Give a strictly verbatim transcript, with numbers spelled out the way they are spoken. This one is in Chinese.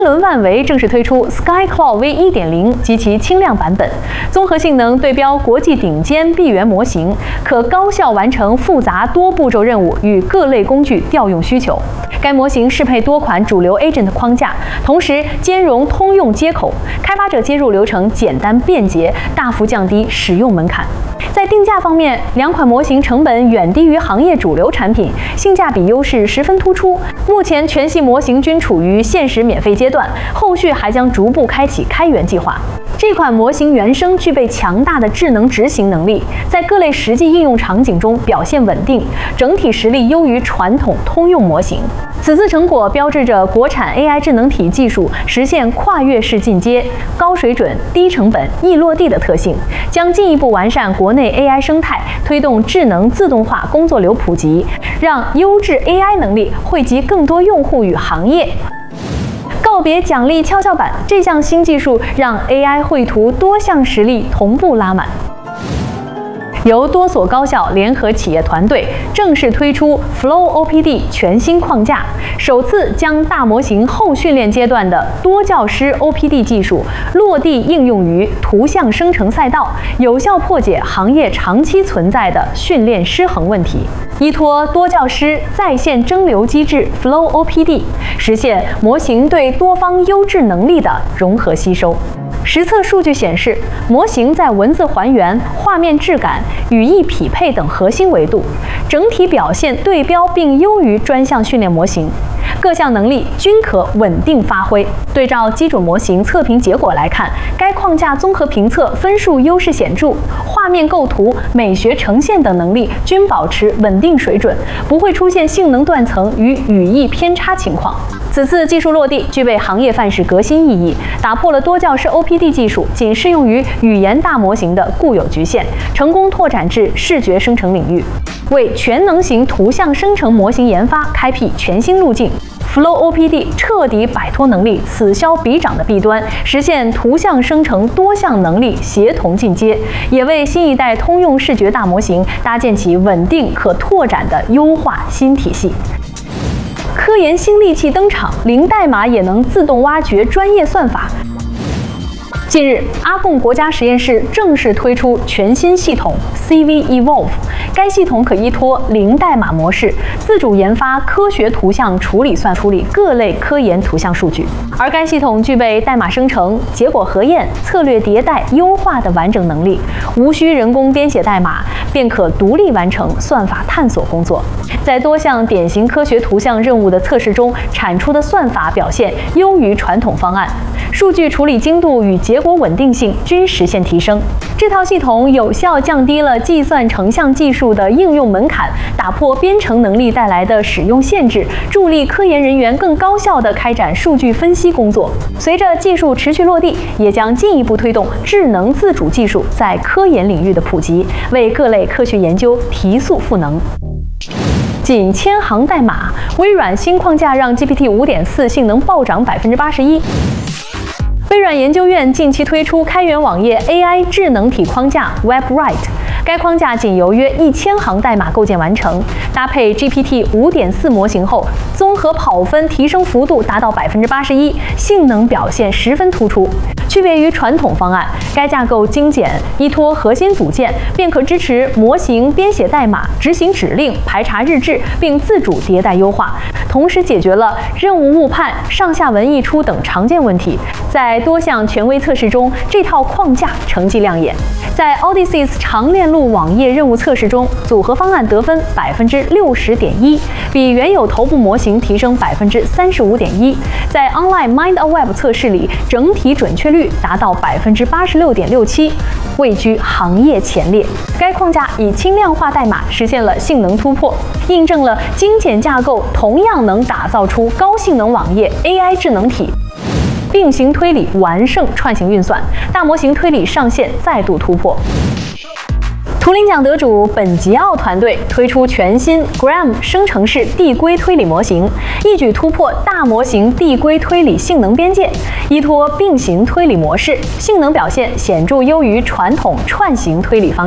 伦万维正式推出 SkyClaw V 一点零 及其轻量版本，综合性能对标国际顶尖闭源模型，可高效完成复杂多步骤任务与各类工具调用需求。该模型适配多款主流 Agent 框架，同时兼容通用接口，开发者接入流程简单便捷，大幅降低使用门槛。在定价方面，两款模型成本远低于行业主流产品，性价比优势十分突出。目前全系模型均处于限时免费阶段，后续还将逐步开启开源计划。这款模型原生具备强大的智能执行能力，在各类实际应用场景中表现稳定，整体实力优于传统通用模型。此次成果标志着国产 A I 智能体技术实现跨越式进阶、高水准、低成本、易落地的特性，将进一步完善国内 A I 生态，推动智能自动化工作流普及，让优质 A I 能力惠及更多用户与行业。告别奖励跷跷板，这项新技术让 A I 绘图多项实力同步拉满。由多所高校联合企业团队正式推出 Flow O P D 全新框架，首次将大模型后训练阶段的多教师 O P D 技术落地应用于图像生成赛道，有效破解行业长期存在的训练失衡问题。依托多教师在线蒸馏机制 Flow O P D， 实现模型对多方优质能力的融合吸收。实测数据显示，模型在文字还原、画面质感、语义匹配等核心维度，整体表现对标并优于专项训练模型，各项能力均可稳定发挥。对照基准模型测评结果来看，该框架综合评测分数优势显著，画面构图、美学呈现等能力均保持稳定水准，不会出现性能断层与语义偏差情况。此次技术落地具备行业范式革新意义，打破了多教师 O P D 技术仅适用于语言大模型的固有局限，成功拓展至视觉生成领域，为全能型图像生成模型研发开辟全新路径。Flow O P D 彻底摆脱能力此消彼长的弊端，实现图像生成多项能力协同进阶，也为新一代通用视觉大模型搭建起稳定可拓展的优化新体系。科研新利器登场，零代码也能自动挖掘专业算法。近日，阿贡国家实验室正式推出全新系统 C V Evolve， 该系统可依托零代码模式，自主研发科学图像处理算处理各类科研图像数据。而该系统具备代码生成、结果核验、策略迭代、优化的完整能力，无需人工编写代码，便可独立完成算法探索工作。在多项典型科学图像任务的测试中，产出的算法表现优于传统方案，数据处理精度与结果稳定性均实现提升。这套系统有效降低了计算成像技术的应用门槛，打破编程能力带来的使用限制，助力科研人员更高效地开展数据分析工作。随着技术持续落地，也将进一步推动智能自主技术在科研领域的普及，为各类科学研究提速赋能。仅千行代码，微软新框架让 G P T 五点四 性能暴涨百分之八十一。微软研究院近期推出开源网页 A I 智能体框架 WebWrite， 该框架仅由约一千行代码构建完成，搭配 G P T 五点四 模型后，综合跑分提升幅度达到百分之八十一，性能表现十分突出。区别于传统方案，该架构精简，依托核心组件，便可支持模型编写代码、执行指令、排查日志，并自主迭代优化，同时解决了任务误判、上下文溢出等常见问题。在多项权威测试中，这套框架成绩亮眼。在 Odysseus 长链路网页任务测试中，组合方案得分百分之六十点一，比原有头部模型提升百分之三十五点一。在 Online Mind a Web 测试里，整体准确率达到百分之八十六点六七，位居行业前列。该框架以轻量化代码实现了性能突破，印证了精简架构同样能打造出高性能网页 A I 智能体。并行推理完胜串行运算，大模型推理上限再度突破。图灵奖得主本吉奥团队推出全新 Gram 生成式递归推理模型，一举突破大模型递归推理性能边界，依托并行推理模式，性能表现显著优于传统串行推理方式。